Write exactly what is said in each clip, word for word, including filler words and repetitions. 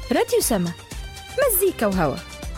راديو سما، مزيكا وهوا.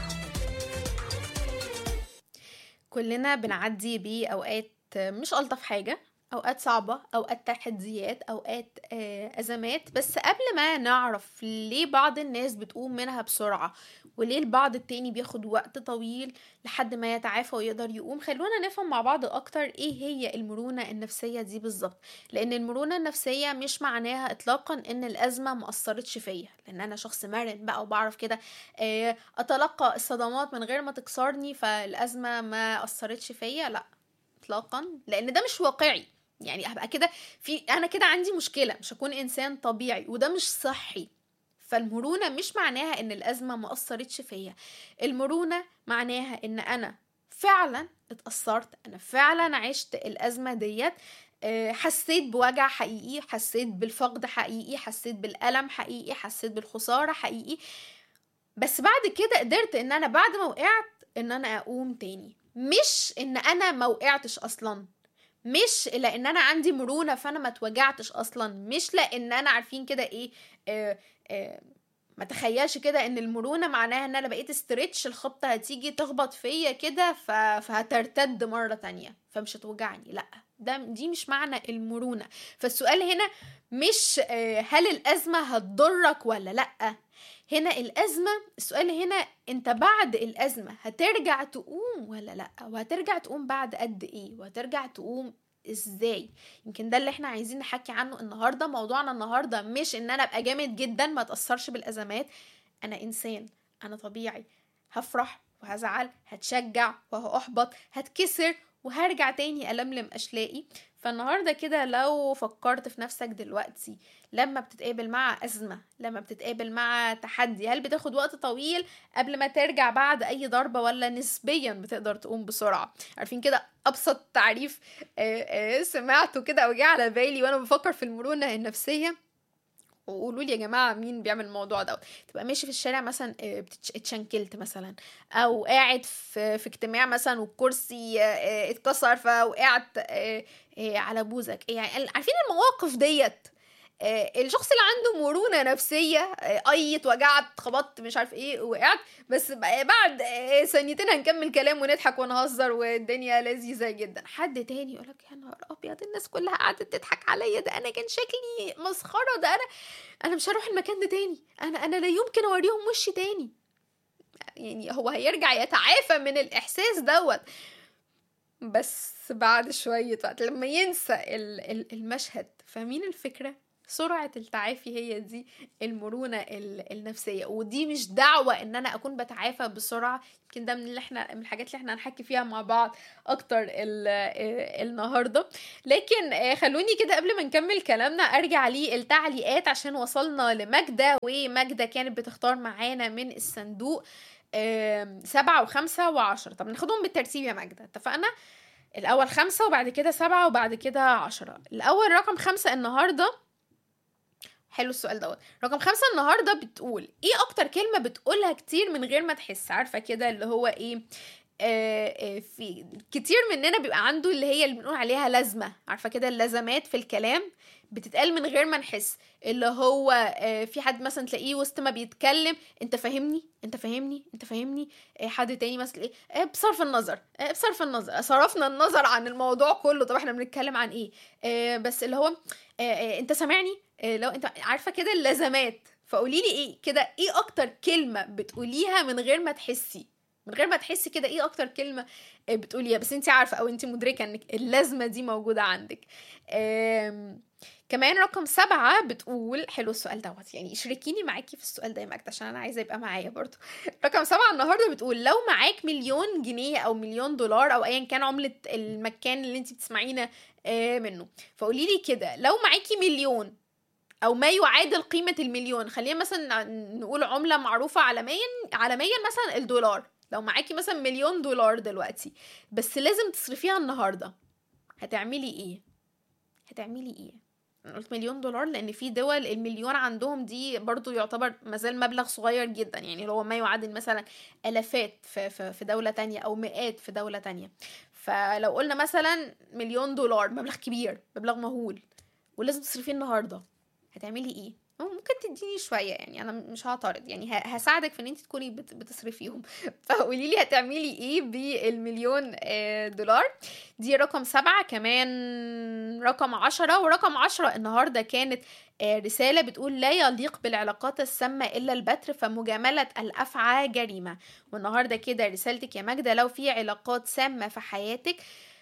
كلنا بنعدي بأوقات مش ألطف حاجة، أوقات صعبة، أوقات تحديات، أوقات آه، أزمات. بس قبل ما نعرف ليه بعض الناس بتقوم منها بسرعة وليه البعض التاني بياخد وقت طويل لحد ما يتعافى ويقدر يقوم، خلونا نفهم مع بعض أكتر إيه هي المرونة النفسية دي بالظبط. لأن المرونة النفسية مش معناها إطلاقا إن الأزمة مأثرتش فيا، لأن أنا شخص مرن بقى وبعرف كده آه، أتلقى الصدمات من غير ما تكسرني، فالأزمة ما أثرتش فيا. لأ اطلاقا، لان ده مش واقعي. يعني هبقى كده في انا كده عندي مشكله، مش هكون انسان طبيعي، وده مش صحي. فالمرونه مش معناها ان الازمه ما اثرتش فيا. المرونه معناها ان انا فعلا اتاثرت، انا فعلا عشت الازمه ديت، آه، حسيت بوجع حقيقي، حسيت بالفقد حقيقي، حسيت بالالم حقيقي، حسيت بالخساره حقيقي. بس بعد كده قدرت ان انا بعد ما وقعت ان انا اقوم تاني. مش ان انا ما وقعتش اصلا، مش لان انا عندي مرونة فانا ما اتوجعتش اصلا، مش لان انا عارفين كده ايه. آه آه ما تخيلش كده ان المرونة معناها ان انا بقيت استريتش، الخبطة هتيجي تخبط فيا كده ف... فهترتد مرة تانية فمش هتوجعني. لا، ده دي مش معنى المرونة. فالسؤال هنا مش آه هل الازمة هتضرك ولا لا. هنا الأزمة، السؤال هنا انت بعد الأزمة هترجع تقوم ولا لأ، وهترجع تقوم بعد قد ايه، وهترجع تقوم ازاي. يمكن ده اللي احنا عايزين نحكي عنه النهاردة. موضوعنا النهاردة مش ان انا ابقى جامد جدا ما تأثرش بالأزمات. انا انسان، انا طبيعي، هفرح وهزعل، هتشجع وهأحبط، هتكسر وهرجع تاني ألملم أشلائي. فالنهاردة كده لو فكرت في نفسك دلوقتي، لما بتتقابل مع أزمة، لما بتتقابل مع تحدي، هل بتاخد وقت طويل قبل ما ترجع بعد أي ضربة، ولا نسبيا بتقدر تقوم بسرعة؟ عارفين كده أبسط تعريف آه، آه، سمعته كده أو جه على بالي وأنا بفكر في المرونة النفسية؟ وقولوا لي يا جماعه مين بيعمل الموضوع ده. تبقى ماشي في الشارع مثلا، آه، بتتش- اتشنكلت مثلا، او قاعد في في اجتماع مثلا والكرسي آه، آه، اتكسر فوقعت آه، آه، على بوزك. يعني عارفين المواقف ديت؟ آه، الشخص اللي عنده مرونة نفسية، آه، اي اتوجعت، خبطت، مش عارف ايه، وقعت، بس ب- بعد آه، ثانيتين هنكمل كلام ونضحك ونهزر والدنيا لذيذة جدا. حد تاني يقولك يا نهار ابيض، الناس كلها قعدت تضحك عليا، ده انا كان شكلي مسخرة، ده انا انا مش هروح المكان ده تاني، انا انا لا يمكن اوريهم وشي تاني. يعني هو هيرجع يتعافى من الاحساس دوت، بس بعد شوية وقت لما ينسى ال- ال- المشهد. فاهمين الفكرة؟ سرعة التعافي هي دي المرونة ال- النفسية. ودي مش دعوة ان انا اكون بتعافى بسرعة، يمكن ده من اللي احنا من الحاجات اللي احنا هنحكي فيها مع بعض اكتر ال- آه، النهاردة. لكن آه، خلوني كده قبل ما نكمل كلامنا ارجع لي التعليقات، عشان وصلنا لماجدة، وماجدة كانت بتختار معانا من الصندوق آم، سبعة وخمسة وعشرة. طب ناخدهم بالترتيب يا ماجدة، اتفقنا؟ الأول خمسة وبعد كده سبعة وبعد كده عشرة. الأول رقم خمسة النهاردة، حلو السؤال دوت. رقم خمسة النهاردة بتقول ايه أكتر كلمة بتقولها كتير من غير ما تحس؟ عارفة كده اللي هو ايه؟ آه آه في كتير مننا بيبقى عنده اللي هي اللي بنقول عليها لازمة. عارفة كده اللازمات في الكلام بتتقال من غير ما نحس. اللي هو آه في حد مثلا تلاقيه وسط ما بيتكلم، انت فاهمني انت فاهمني انت فاهمني. آه حد تاني مثلا ايه، آه بصرف النظر، آه بصرف النظر، صرفنا النظر عن الموضوع كله، طب احنا بنتكلم عن ايه؟ آه بس اللي هو آه آه انت سامعني. آه لو انت عارفة كده اللازمات. فقولي لي ايه كده، ايه اكتر كلمة بتقوليها من غير ما تحسي؟ من غير ما تحسي كده، ايه اكتر كلمة بتقوليها بس انت عارفة او انت مدركة انك اللازمة دي موجودة عندك؟ آم، كمان رقم سبعة بتقول، حلو السؤال دوت، يعني اشركيني معاكي في السؤال ده يا ماجدة عشان انا عايزة يبقى معايا برضو. رقم سبعة النهاردة بتقول لو معاك مليون جنيه او مليون دولار او ايا كان عملة المكان اللي انت بتسمعينا آه، منه، فقولي لي كده لو معاكي مليون او ما يعادل قيمة المليون، خلينا مثلا نقول عملة معروفة عالميا، عالميا مثلا الدولار. لو معاكي مثلا مليون دولار دلوقتي بس لازم تصرفيها النهاردة، هتعملي ايه؟ هتعملي ايه؟ انا قلت مليون دولار لان في دول المليون عندهم دي برضو يعتبر مازال مبلغ صغير جدا، يعني هو ما يعادل مثلا الافات في, في, في دولة تانية او مئات في دولة تانية. فلو قلنا مثلا مليون دولار، مبلغ كبير، مبلغ مهول، ولازم تصرفيه النهاردة، هتعملي ايه؟ ممكن تديني شوية يعني، أنا مش هعترض يعني، هساعدك في إن أنت تكوني بتصرفيهم. فقولي لي هتعملي إيه بالمليون دولار؟ دي رقم سبعة. كمان رقم عشرة، ورقم عشرة النهاردة كانت رسالة بتقول لا يليق بالعلاقات السامة إلا البتر، فمجاملة الأفعى جريمة. والنهاردة كده رسالتك يا ماجدة، لو في علاقات سامة في حياتك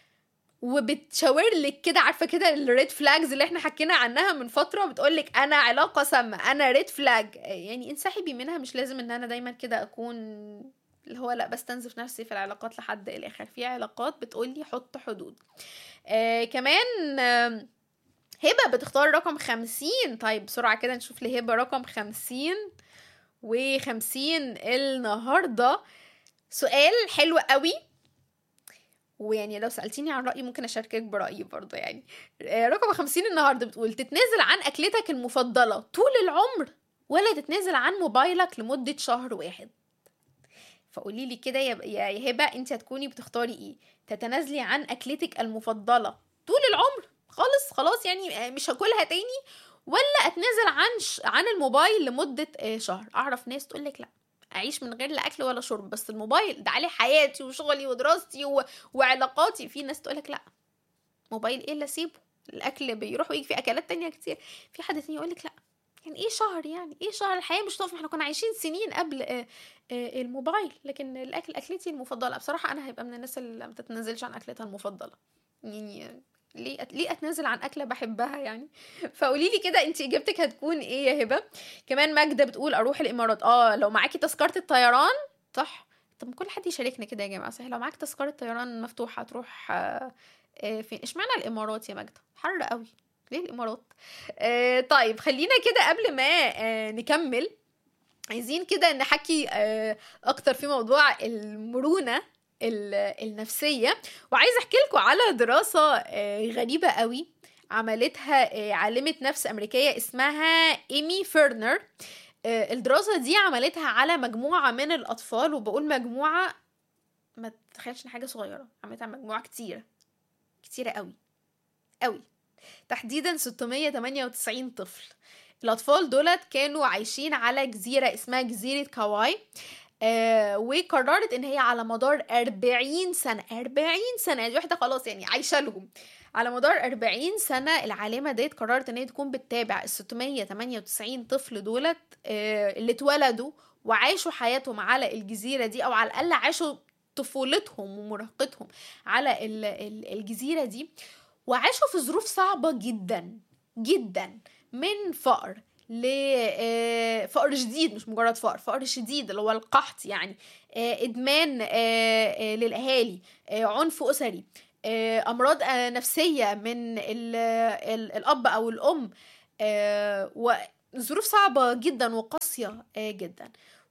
وبتشاور لك كده، عارفه كده الريد فلاجز اللي احنا حكينا عنها من فتره، بتقول لك انا علاقه سامه، انا ريد فلاج، يعني انسحبي منها. مش لازم ان انا دايما كده اكون اللي هو لا بستنزف نفسي في العلاقات لحد الاخر. في علاقات بتقول لي حط حدود. آه كمان آه هبه بتختار رقم خمسين. طيب بسرعه كده نشوف لهبه رقم خمسين. وخمسين النهارده سؤال حلو قوي، ويعني لو سألتيني عن رأيي ممكن أشاركك برأيي برضه يعني. رقم خمسين النهاردة بتقول تتنازل عن أكلتك المفضلة طول العمر، ولا تتنازل عن موبايلك لمدة شهر واحد؟ فقولي لي كده يا يا هبة، انت هتكوني بتختاري ايه؟ تتنازلي عن أكلتك المفضلة طول العمر خالص خلاص يعني مش هاكلها تاني، ولا اتنازل عن ش... عن الموبايل لمدة شهر؟ أعرف ناس تقولك لا اعيش من غير لا اكل ولا شرب، بس الموبايل ده عليه حياتي وشغلي ودراستي و... وعلاقاتي. في ناس تقولك لا، موبايل ايه اللي اسيبه، الاكل بيروح ويجي في اكلات تانية كتير. في حد تاني يقولك لا، يعني ايه شهر، يعني ايه شهر، الحياة مش طاف، احنا كنا عايشين سنين قبل آه آه الموبايل. لكن الاكل اكلتي المفضلة بصراحة، انا هيبقى من الناس اللي ما تتنزلش عن اكلتها المفضلة يعني. ليه ليه اتنازل عن اكله بحبها يعني؟ فقولي لي كده انت اجابتك هتكون ايه يا هبه؟ كمان ماجده بتقول اروح الامارات. اه لو معاكي تذكره الطيران صح. طب كل حد يشاركنا كده يا جماعه، صحيح لو معاك تذكره طيران مفتوحه تروح آه آه فين؟ اشمعنى الامارات يا ماجده؟ حر قوي، ليه الامارات؟ آه طيب خلينا كده قبل ما آه نكمل، عايزين كده نحكي آه اكتر في موضوع المرونه النفسية. وعايز احكي لكم على دراسة غريبة قوي عملتها عالمة نفس أمريكية اسمها إيمي فيرنر. الدراسة دي عملتها على مجموعة من الأطفال، وبقول مجموعة ما تتخيلش حاجة صغيرة، عملتها مجموعة كتيرة كتيرة قوي قوي، تحديدا ستمية وتمانية وتسعين طفل. الأطفال دولت كانوا عايشين على جزيرة اسمها جزيرة كاواي. آه وقررت ان هي على مدار أربعين سنة، أربعين سنة دي واحدة خلاص يعني عايشة لهم. على مدار أربعين سنة العالمة ديت قررت ان هي تكون بتتابع ال ستمية وتمانية وتسعين طفل دولت آه اللي اتولدوا وعاشوا حياتهم على الجزيرة دي، او على الاقل عاشوا طفولتهم ومراهقتهم على الجزيرة دي، وعاشوا في ظروف صعبة جدا جدا، من فقر لفقر شديد، مش مجرد فقر، فقر شديد اللي هو القحط يعني، ادمان للاهالي، عنف اسري، امراض نفسيه من الاب او الام، وظروف صعبه جدا وقاسيه جدا.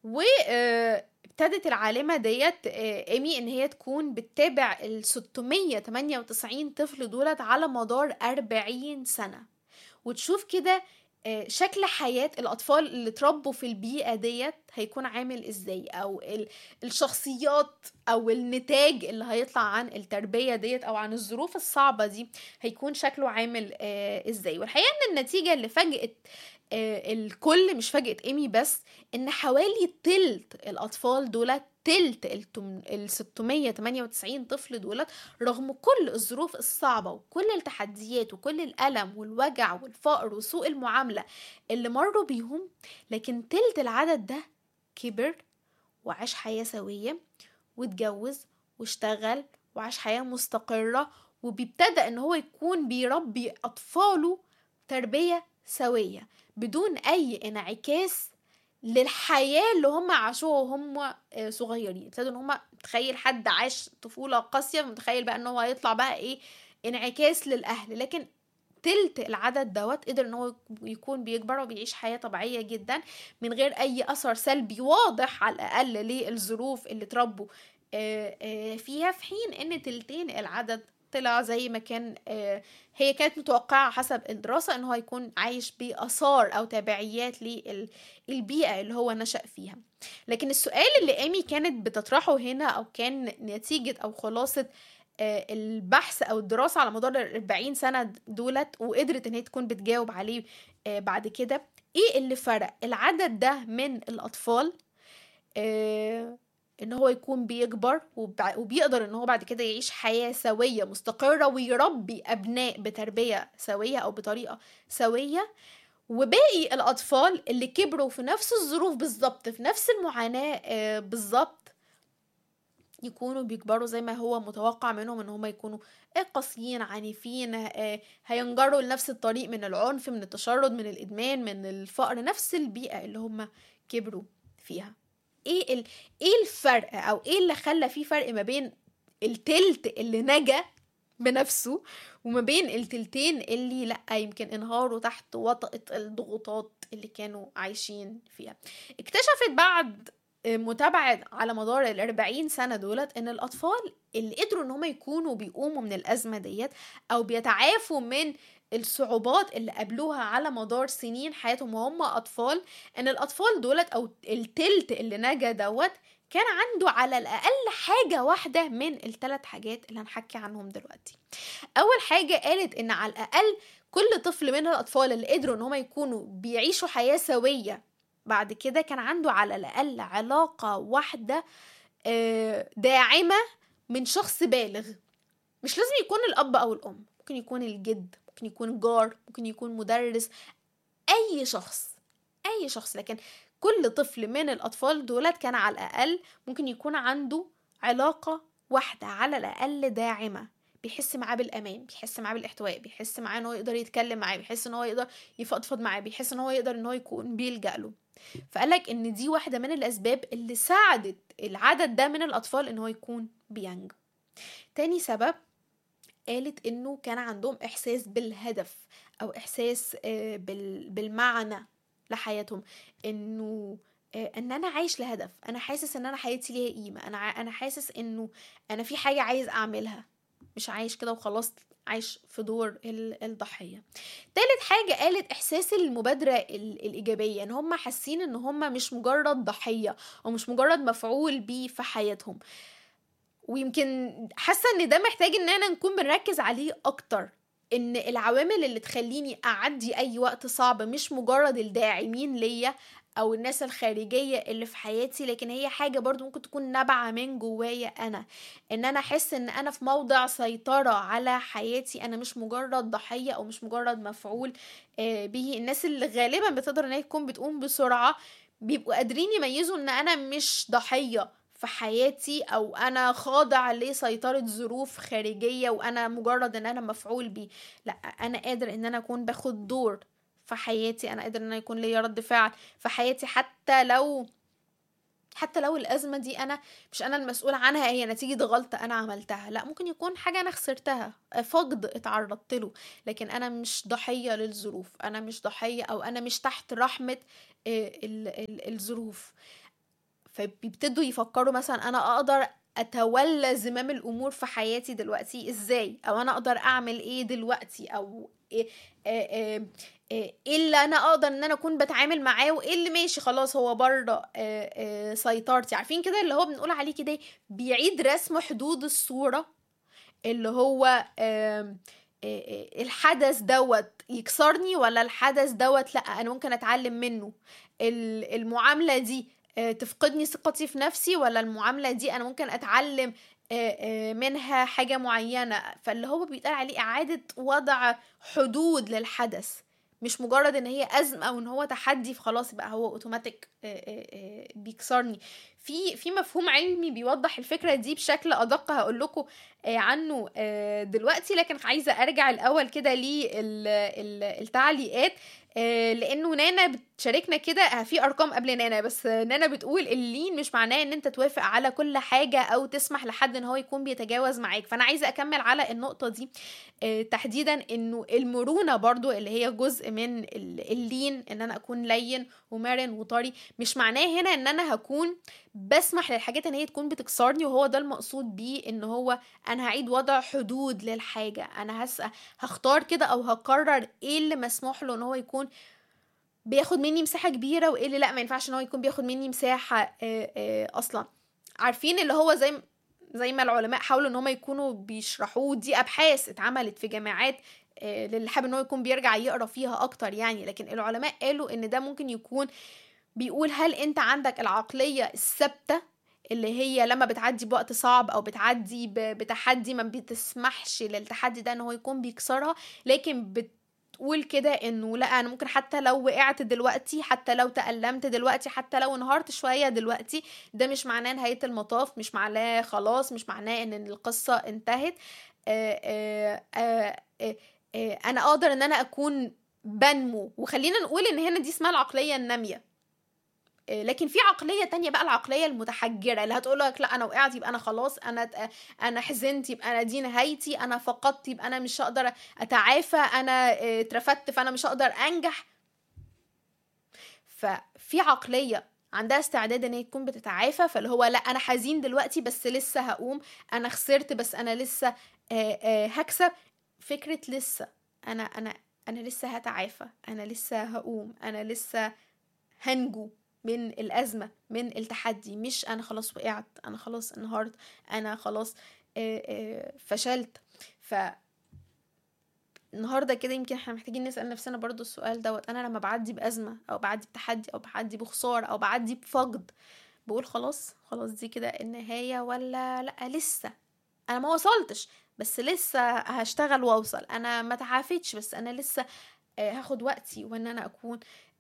وابتدت العالمه ديت ايمي ان هي تكون بتتابع ال ستمية وتمانية وتسعين طفل دولت على مدار أربعين سنه، وتشوف كده شكل حياة الأطفال اللي تربوا في البيئة ديت هيكون عامل إزاي، أو الشخصيات أو النتاج اللي هيطلع عن التربية ديت أو عن الظروف الصعبة دي هيكون شكله عامل إزاي. والحقيقة إن النتيجة اللي فاجئت الكل، مش فاجئت إيمي بس، إن حوالي تلت الأطفال دولت، تلت ال ستمية وتمانية وتسعين طفل دولت، رغم كل الظروف الصعبة وكل التحديات وكل الألم والوجع والفقر وسوء المعاملة اللي مروا بيهم، لكن تلت العدد ده كبر وعاش حياة سوية واتجوز واشتغل وعاش حياة مستقرة، وبيبتدأ ان هو يكون بيربي أطفاله تربية سوية بدون أي انعكاس للحياة اللي هم عاشوها وهم صغيرين. ابتدوا ان هم، تخيل حد عاش طفولة قاسية، متخيل بقى ان هو هيطلع بقى ايه، انعكاس للأهل. لكن تلت العدد دوت قدر ان هو يكون بيكبر وبيعيش حياة طبيعية جدا من غير اي اثر سلبي واضح على الاقل للظروف اللي تربوا فيها، في حين ان تلتين العدد طلع زي ما كان هي كانت متوقعة حسب الدراسة ان هو يكون عايش بأثار او تبعيات للبيئة اللي هو نشأ فيها. لكن السؤال اللي ايمي كانت بتطرحه هنا، او كان نتيجة او خلاصة البحث او الدراسة على مدار أربعين سنة دولت، وقدرت ان هي تكون بتجاوب عليه بعد كده، ايه اللي فرق العدد ده من الاطفال آه ان هو يكون بيكبر وبيقدر ان هو بعد كده يعيش حياة سوية مستقرة ويربي ابناء بتربية سوية او بطريقة سوية، وباقي الاطفال اللي كبروا في نفس الظروف بالظبط، في نفس المعاناة آه بالظبط، يكونوا بيكبروا زي ما هو متوقع منهم ان هم يكونوا قاسيين عنيفين، هينجروا لنفس الطريق من العنف، من التشرد، من الادمان، من الفقر، نفس البيئة اللي هم كبروا فيها. ايه ال... ايه الفرق او ايه اللي خلى فيه فرق ما بين التلت اللي نجا بنفسه وما بين التلتين اللي لا يمكن انهاروا تحت وطأة الضغوطات اللي كانوا عايشين فيها؟ اكتشفت بعد متابعة على مدار الأربعين سنة دولت ان الأطفال اللي قدروا ان هم يكونوا بيقوموا من الأزمة ديت او بيتعافوا من الصعوبات اللي قابلوها على مدار سنين حياتهم وهم أطفال، ان الأطفال دولت او التلت اللي نجا دوت كان عنده على الأقل حاجة واحدة من الثلاث حاجات اللي هنحكي عنهم دلوقتي. أول حاجة قالت إن على الأقل كل طفل من الأطفال اللي قدروا إن هم يكونوا بيعيشوا حياة سوية بعد كده كان عنده على الأقل علاقة واحدة داعمة من شخص بالغ. مش لازم يكون الأب أو الأم، ممكن يكون الجد، ممكن يكون جار، ممكن يكون مدرس، أي شخص أي شخص لكن كل طفل من الأطفال دولت كان على الأقل ممكن يكون عنده علاقة واحدة على الأقل داعمة، بيحس معاه بالأمان، بيحس معاه بالاحتواء، بيحس معاه إن هو يقدر يتكلم معاه، بيحس إن هو يقدر يفضفض معاه، بيحس إن هو يقدر إن هو يكون بيلجأ له. فقالك إن دي واحدة من الأسباب اللي ساعدت العدد ده من الأطفال إن هو يكون بينجو. تاني سبب قالت إنه كان عندهم إحساس بالهدف أو إحساس بالمعنى لحياتهم، انه ان انا عايش لهدف، انا حاسس ان انا حياتي ليها قيمه، انا انا حاسس انه انا في حاجه عايز اعملها، مش عايش كده وخلاص عايش في دور الضحيه. تالت حاجه قالت احساس المبادره الايجابيه، ان هم حاسين ان هم مش مجرد ضحيه او مش مجرد مفعول بيه في حياتهم. ويمكن حاسه ان ده محتاج ان احنا نكون بنركز عليه اكتر، ان العوامل اللي تخليني اعدي اي وقت صعب مش مجرد الداعمين ليا او الناس الخارجية اللي في حياتي، لكن هي حاجة برضو ممكن تكون نابعة من جوايا انا، ان انا احس ان انا في موضع سيطرة على حياتي، انا مش مجرد ضحية او مش مجرد مفعول به. الناس اللي غالبا بتقدر ان هي تكون بتقوم بسرعة بيبقوا قادرين يميزوا ان انا مش ضحية في حياتي او انا خاضع لسيطرة ظروف خارجية وانا مجرد ان انا مفعول بيه، لا انا قادر ان انا اكون باخد دور في حياتي، انا قادر ان انا يكون ليا رد فعل في حياتي، حتى لو حتى لو الازمة دي انا مش انا المسؤول عنها، هي نتيجة غلطة انا عملتها، لا ممكن يكون حاجة انا خسرتها، فقد اتعرضت له، لكن انا مش ضحية للظروف، انا مش ضحية او انا مش تحت رحمة الظروف. فبيبتدوا يفكروا مثلا انا اقدر اتولى زمام الامور في حياتي دلوقتي ازاي، او انا اقدر اعمل ايه دلوقتي، او ايه, إيه, إيه, إيه اللي انا اقدر ان انا اكون بتعامل معاه، وايه اللي ماشي خلاص هو بره سيطرتي. عارفين كده اللي هو بنقول عليه كده بيعيد رسم حدود الصورة، اللي هو إيه إيه الحدث دوت يكسرني ولا الحدث دوت لا انا ممكن اتعلم منه، المعاملة دي تفقدني ثقتي في نفسي ولا المعاملة دي أنا ممكن أتعلم منها حاجة معينة. فاللي هو بيتقال عليه إعادة وضع حدود للحدث، مش مجرد ان هي أزمة أو ان هو تحدي فخلاص بقى هو اوتوماتيك بيكسرني. في في مفهوم علمي بيوضح الفكرة دي بشكل أدق هقول لكم عنه دلوقتي، لكن عايزة أرجع الأول كده للتعليقات لانه نانا بتشاركنا كده في ارقام قبل نانا، بس نانا بتقول اللين مش معناه ان انت توافق على كل حاجة او تسمح لحد ان هو يكون بيتجاوز معاك. فانا عايزة اكمل على النقطة دي تحديدا، انه المرونة برضو اللي هي جزء من اللين، ان انا اكون لين ومرن وطري، مش معناه هنا ان انا هكون بسمح للحاجات ان هي تكون بتكسرني، وهو ده المقصود بيه ان هو انا هعيد وضع حدود للحاجة، انا هس هختار كده او هقرر ايه اللي مسموح له ان هو يكون بياخد مني مساحة كبيرة وايه اللي لا ما ينفعش ان هو يكون بياخد مني مساحة آآ آآ اصلا. عارفين اللي هو زي زي ما العلماء حاولوا ان هم يكونوا بيشرحوه، دي ابحاث اتعملت في جامعات للي حابب ان هو يكون بيرجع يقرا فيها اكتر يعني. لكن العلماء قالوا ان ده ممكن يكون بيقول هل انت عندك العقلية الثابتة اللي هي لما بتعدي بوقت صعب او بتعدي بتحدي ما بتسمحش للتحدي ده ان هو يكون بيكسرها، لكن بتقول كده انه لا، انا ممكن حتى لو وقعت دلوقتي، حتى لو تألمت دلوقتي، حتى لو انهارت شوية دلوقتي، ده مش معناه نهاية المطاف، مش معناه خلاص، مش معناه ان القصة انتهت. آآ آآ آآ آآ آآ انا اقدر ان انا اكون بنمو. وخلينا نقول ان هنا دي اسمها العقلية النامية. لكن في عقلية تانية بقى، العقلية المتحجرة اللي هتقولك لا انا وقعت يبقى انا خلاص، انا انا حزنت يبقى انا دي نهايتي، انا فقدت يبقى انا مش هقدر اتعافى، انا اترفدت فانا مش هقدر انجح. ففي عقلية عندها استعداد ان هي تكون بتتعافى، فاللي هو لا انا حزين دلوقتي بس لسه هقوم، انا خسرت بس انا لسه هكسب. فكرة لسه انا انا انا لسه هتعافى، انا لسه هقوم، انا لسه هنجو من الأزمة، من التحدي. مش أنا خلاص وقعت، أنا خلاص انهارت، أنا خلاص فشلت. ف النهاردة كده يمكن احنا محتاجين نسأل نفسنا برضو السؤال دوت. أنا لما بعدي بأزمة أو بعدي بتحدي أو بعدي بخسارة أو بعدي بفقد، بقول خلاص خلاص دي كده النهاية، ولا لأ لسه أنا ما وصلتش بس لسه هشتغل وأوصل، أنا ما تعافتش بس أنا لسه هاخد وقتي وان انا اكون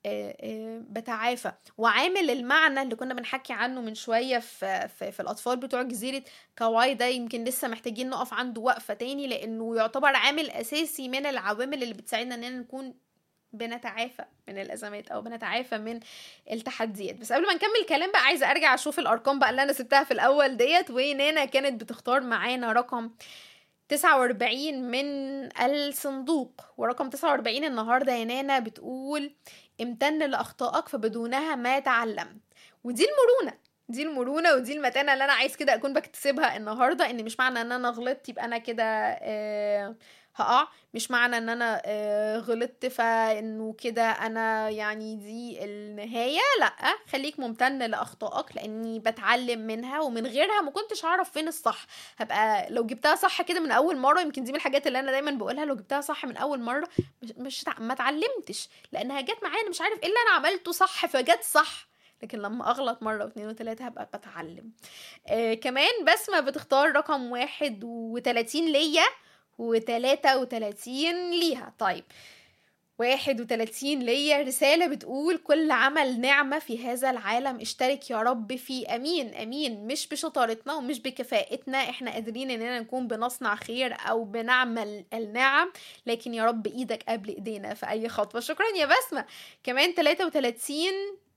بتعافى. وعامل المعنى اللي كنا بنحكي عنه من شوية في, في, في الأطفال بتوع جزيرة كاواي ده، يمكن لسه محتاجين نقف عنده وقفة تاني، لأنه يعتبر عامل أساسي من العوامل اللي بتساعدنا أننا نكون بنتعافى من الأزمات أو بنتعافى من التحديات. بس قبل ما نكمل كلام بقى، عايزة أرجع أشوف الأرقام بقى اللي أنا سبتها في الأول ديت. ونانا كانت بتختار معانا رقم تسعة وأربعين من الصندوق، ورقم تسعة وأربعين النهاردة يا نانا بتقول امتن لأخطائك فبدونها ما تعلمت. ودي المرونة، دي المرونة ودي المتانة اللي أنا عايز كده أكون بكتسبها النهاردة. إن مش معنى أن أنا غلطت يبقى أنا كده آه هقع، مش معنى ان انا آه غلطت فانه كده انا يعني دي النهاية. لا، خليك ممتن لاخطائك لاني بتعلم منها، ومن غيرها ما كنتش اعرف فين الصح. هبقى لو جبتها صح كده من اول مرة، يمكن دي من الحاجات اللي انا دايما بقولها، لو جبتها صح من اول مرة مش, مش ما اتعلمتش، لانها جت معايا انا مش عارف ايه اللي انا عملته صح فجت صح. لكن لما اغلط مرة واثنين وثلاثة هبقى بتعلم. آه كمان بسمة بتختار رقم واحد وتلاتين ليا وتلاتة وتلاتين ليها. طيب واحد وتلاتين ليا رسالة بتقول كل عمل نعمة في هذا العالم اشترك يا رب فيه. امين امين. مش بشطارتنا ومش بكفاءتنا احنا قادرين اننا نكون بنصنع خير او بنعمل النعم، لكن يا رب ايدك قبل ايدينا في اي خطوة. شكرا يا بسمة. كمان تلاتة وتلاتين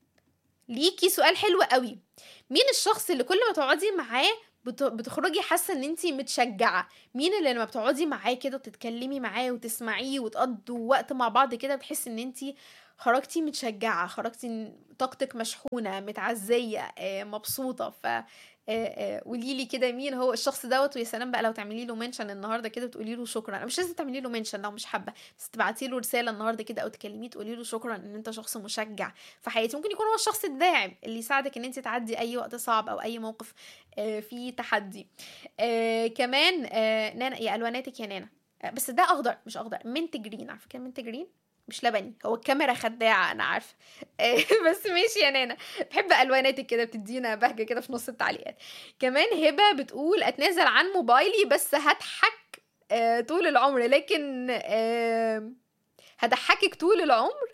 ليكي سؤال حلو قوي. مين الشخص اللي كل ما تقعدي معاه بتخرجي حاسه ان انتي متشجعه؟ مين اللي لما بتقعدي معاه كده وتتكلمي معاه وتسمعيه وتقضوا وقت مع بعض كده بتحسي ان انتي خرجتي متشجعه، خرجتي طاقتك مشحونه متعزيه مبسوطه؟ ف قولي لي كده مين هو الشخص دوت. ويا سلام بقى لو تعملي له منشن النهارده كده وتقولي له شكرا. انا مش لازم تعملي له منشن لو مش حابه، بس تبعتي له رساله النهارده كده او تكلميه تقولي له شكرا ان انت شخص مشجع في حياتي. ممكن يكون هو الشخص الداعم اللي يساعدك ان انت تعدي اي وقت صعب او اي موقف في تحدي. كمان نانا يا الواناتك يا نانا، بس ده اخضر مش اخضر، منت جرين. عارفه كده منت جرين مش لبني، هو الكاميرا خداعة انا عارفة بس ماشي يا نانا، بحب الواناتك كده بتدينا بهجة كده في نص التعليقات. كمان هبة بتقول اتنازل عن موبايلي بس هضحك آه طول العمر، لكن آه هضحكك طول العمر.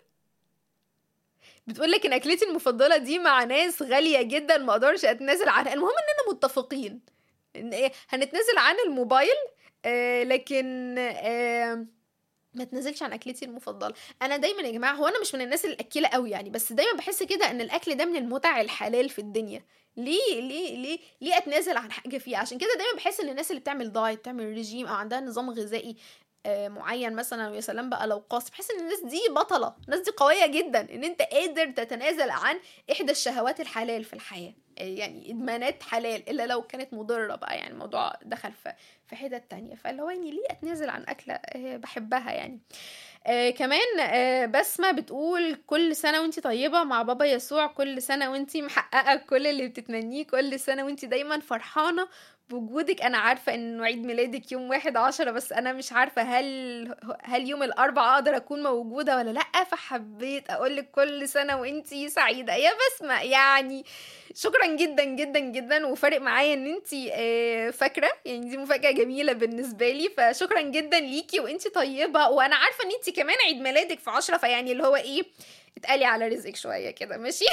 بتقول لك ان اكلتي المفضلة دي مع ناس غالية جدا ما اقدرش اتنازل عنها. المهم اننا متفقين ان ايه هنتنازل عن الموبايل آه لكن آه ما تنزلش عن اكلتي المفضله. انا دايما يا جماعه، هو انا مش من الناس الاكيله قوي يعني، بس دايما بحس كده ان الاكل ده من المتع الحلال في الدنيا. ليه ليه ليه ليه اتنازل عن حاجه فيه؟ عشان كده دايما بحس ان الناس اللي بتعمل دايت بتعمل ريجيم او عندها نظام غذائي آه معين مثلا، ويا سلام بقى لو قاسي، بحس ان الناس دي بطله، الناس دي قويه جدا ان انت قادر تتنازل عن احدى الشهوات الحلال في الحياه، يعني ادمانات حلال، الا لو كانت مضره بقى، يعني الموضوع دخل في في حتت تانية. فاللي هو يعني ليه اتنازل عن اكله بحبها يعني. آه كمان آه بسمة بتقول كل سنة وانتي طيبة مع بابا يسوع، كل سنة وانتي محققة كل اللي بتتمنيه، كل سنة وانتي دايما فرحانة بوجودك. انا عارفة ان عيد ميلادك يوم واحد عشرة، بس انا مش عارفة هل هل يوم الاربعاء اقدر اكون موجودة ولا لأ، فحبيت اقولك كل سنة وانتي سعيدة يا بسمة. يعني شكرا جدا جدا جدا، وفارق معايا ان انتي آه، فاكرة، يعني دي مفاجأة جميلة بالنسبة لي، فشكرا جدا ليكي وانتي طيبة. وانا عارفة ان انتي كمان عيد ميلادك في عشرة، فيعني اللي هو ايه، اتقالي على رزقك شوية كده، ماشي.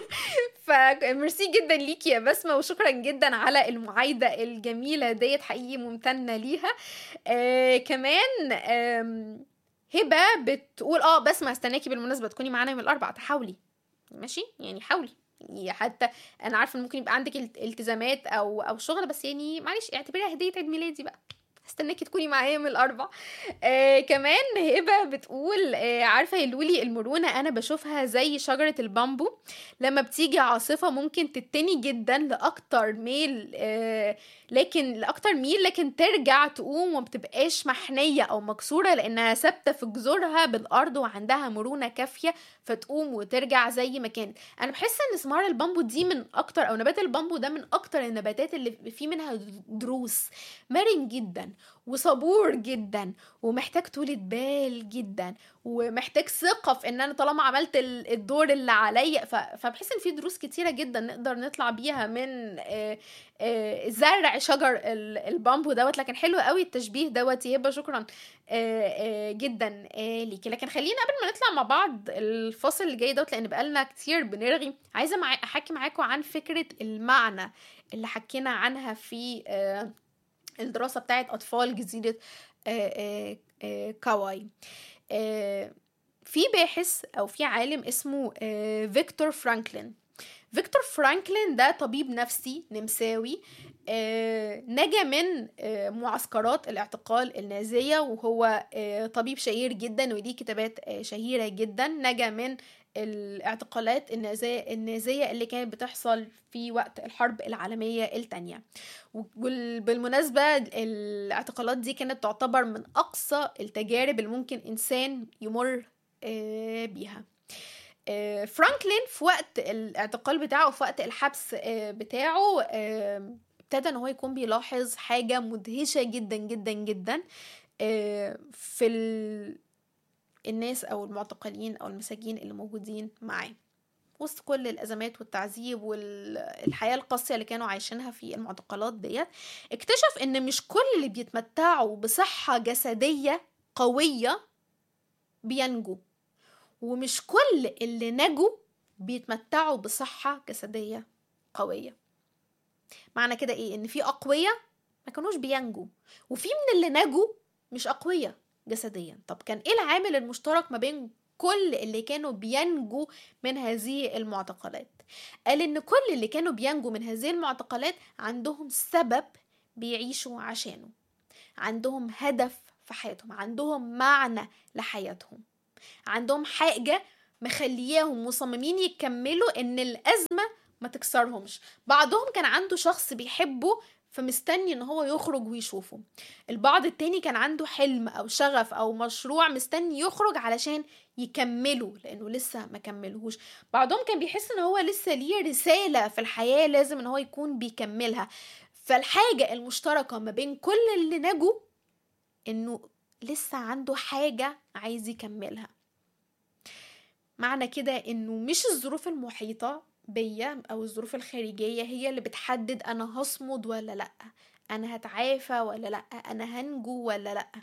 فميرسي جدا ليكي يا بسمة، وشكرا جدا على المعايدة الجميلة ديت، حقيقي ممتنة ليها. آه كمان آم، هبة بتقول اه بسمة استناكي بالمناسبة تكوني معانا يوم الاربعاء، تحاولي ماشي، يعني حاولي. يعني حتى انا عارفه ان ممكن يبقى عندك الت- التزامات او او شغل، بس يعني معلش اعتبريها هديه عيد ميلادي بقى، استناكي تكوني معايا من الاربع. آه كمان هبه بتقول آه عارفه يا لولي، المرونه انا بشوفها زي شجره البامبو، لما بتيجي عاصفه ممكن تتني جدا لاكتر ميل آه لكن لاكتر ميل لكن ترجع تقوم ومبتبقاش محنيه او مكسوره، لانها ثابته في جذورها بالارض وعندها مرونه كافيه فتقوم وترجع زي ما كانت. انا بحس ان ثمار البامبو دي من اكتر، او نبات البامبو ده من اكتر النباتات اللي في منها دروس، مرن جدا وصبور جدا ومحتاج طولة بال جدا، ومحتاج ثقة في ان انا طالما عملت ال- الدور اللي عليا، ف- فبحس ان في دروس كتيرة جدا نقدر نطلع بيها من آه، آه، زرع شجر ال- البامبو دوت. لكن حلو قوي التشبيه دوت يا هبة، شكرا آه، آه، جدا آه، ليكي. لكن خلينا قبل ما نطلع مع بعض الفاصل اللي جاي دوت، لان بقالنا كتير بنرغي، عايزه مع... احكي معاكم عن فكره المعنى اللي حكينا عنها في آه، الدراسه بتاعت اطفال جزيره آه، آه، آه، كاواي. آه، في باحث او في عالم اسمه آه، فيكتور فرانكلين. فيكتور فرانكلين ده طبيب نفسي نمساوي، آه، نجا من آه، معسكرات الاعتقال النازية، وهو آه، طبيب شهير جدا وليه كتابات آه، شهيرة جدا. نجا من الاعتقالات النازية, النازية اللي كانت بتحصل في وقت الحرب العالمية الثانية. وبالمناسبة الاعتقالات دي كانت تعتبر من أقصى التجارب اللي ممكن إنسان يمر آه، بيها. آه، فرانكلين في وقت الاعتقال بتاعه، في وقت الحبس آه، بتاعه، آه، ابتدى ان هو يكون بيلاحظ حاجة مدهشة جدا جدا جدا آه، في ال... الناس او المعتقلين او المساجين اللي موجودين معاه وسط كل الازمات والتعذيب والحياة القاسية اللي كانوا عايشينها في المعتقلات ديت. اكتشف ان مش كل اللي بيتمتعوا بصحة جسدية قوية بينجوا، ومش كل اللي نجوا بيتمتعوا بصحة جسدية قوية. معنى كده ايه؟ ان في اقوياء ما كانوش بينجوا، وفي من اللي نجوا مش اقوياء جسديا. طب كان ايه العامل المشترك ما بين كل اللي كانوا بينجوا من هذه المعتقلات؟ قال ان كل اللي كانوا بينجوا من هذه المعتقلات عندهم سبب بيعيشوا عشانه، عندهم هدف في حياتهم، عندهم معنى لحياتهم، عندهم حاجة مخلياهم مصممين يكملوا ان الازمة ما تكسرهمش. بعضهم كان عنده شخص بيحبه فمستني ان هو يخرج ويشوفه، البعض التاني كان عنده حلم او شغف او مشروع مستني يخرج علشان يكمله لانه لسه ما كملهوش، بعضهم كان بيحس ان هو لسه ليه رسالة في الحياة لازم ان هو يكون بيكملها. فالحاجة المشتركة ما بين كل اللي نجوا انه لسه عنده حاجة عايز يكملها. معنى كده انه مش الظروف المحيطة بيا او الظروف الخارجية هي اللي بتحدد انا هصمد ولا لا، انا هتعافى ولا لا، انا هنجو ولا لا،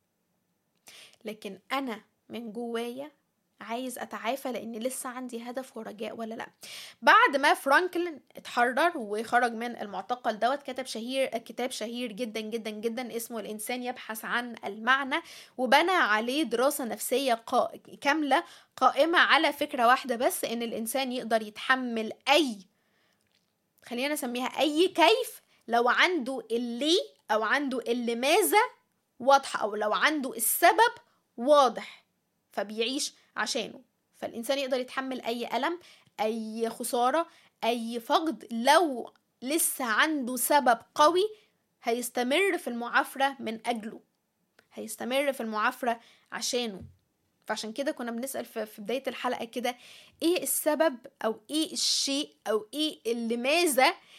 لكن انا من جوايا عايز اتعافى لان لسه عندي هدف ورجاء ولا لا. بعد ما فرانكلين اتحرر وخرج من المعتقل دوت، كتب شهير كتاب شهير جدا جدا جدا اسمه الانسان يبحث عن المعنى، وبنى عليه دراسة نفسية قا... كاملة قائمة على فكرة واحدة بس، ان الانسان يقدر يتحمل اي، خلينا نسميها اي كيف، لو عنده اللي او عنده اللي ماذا واضحة، او لو عنده السبب واضح فبيعيش عشانه. فالإنسان يقدر يتحمل أي ألم، أي خسارة، أي فقد، لو لسه عنده سبب قوي هيستمر في المعافرة من أجله، هيستمر في المعافرة عشانه. فعشان كده كنا بنسأل في بداية الحلقة كده، ايه السبب او ايه الشيء او ايه اللي ماذا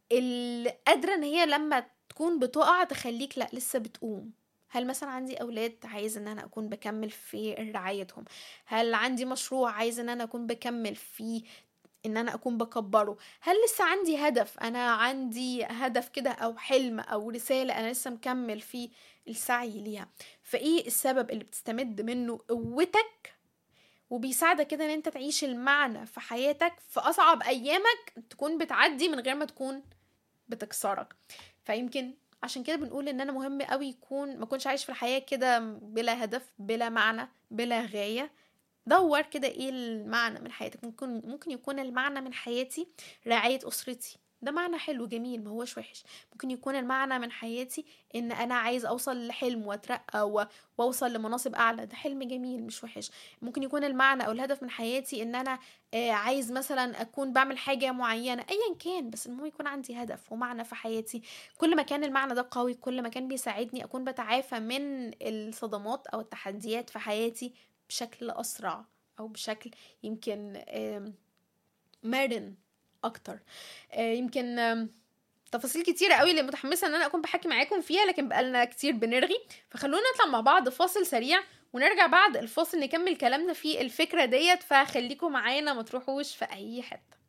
اللي قادرة ان هي لما تكون بتقع تخليك لا لسه بتقوم. هل مثلا عندي اولاد عايز ان انا اكون بكمل في رعايتهم؟ هل عندي مشروع عايز ان انا اكون بكمل في ان انا اكون بكبره؟ هل لسه عندي هدف، انا عندي هدف كده او حلم او رسالة انا لسه مكمل في السعي ليها؟ فايه السبب اللي بتستمد منه قوتك وبيساعدك كده ان انت تعيش المعنى في حياتك في اصعب ايامك تكون بتعدي من غير ما تكون بتكسرك؟ فيمكن عشان كده بنقول ان انا مهم قوي يكون ما كنش عايش في الحياة كده بلا هدف بلا معنى بلا غاية. دور كده ايه المعنى من حياتك. ممكن ممكن يكون المعنى من حياتي رعاية أسرتي، ده معنى حلو جميل ما هوش وحش. ممكن يكون المعنى من حياتي ان انا عايز اوصل لحلم واترقى و- واوصل لمناصب اعلى، ده حلم جميل مش وحش. ممكن يكون المعنى او الهدف من حياتي ان انا آه، عايز مثلا اكون بعمل حاجة معينة ايا كان، بس المهم يكون عندي هدف ومعنى في حياتي. كل ما كان المعنى ده قوي كل ما كان بيساعدني اكون بتعافى من الصدمات او التحديات في حياتي بشكل اسرع او بشكل يمكن آم، مرن اكتر. آه، يمكن آم، تفاصيل كتيرة قوي اللي متحمسة ان انا اكون بحكي معاكم فيها، لكن بقالنا كتير بنرغي. فخلونا نطلع مع بعض فاصل سريع ونرجع بعد الفاصل نكمل كلامنا في الفكرة ديت. فخليكم معانا ما تروحوش في اي حتة.